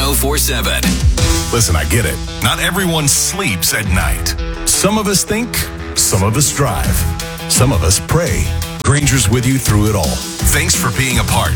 1047. Listen, I get it. Not everyone sleeps at night. Some of us think, some of us drive, some of us pray. Granger's with you through it all. Thanks for being a part